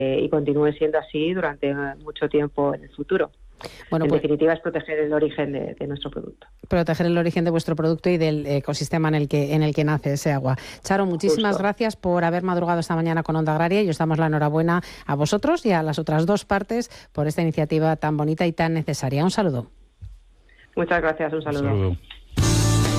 y continúe siendo así durante mucho tiempo en el futuro. Bueno, en definitiva, es proteger el origen de nuestro producto. Proteger el origen de vuestro producto y del ecosistema en el que nace ese agua. Charo, muchísimas gracias por haber madrugado esta mañana con Onda Agraria y os damos la enhorabuena a vosotros y a las otras dos partes por esta iniciativa tan bonita y tan necesaria. Un saludo. Muchas gracias, un saludo.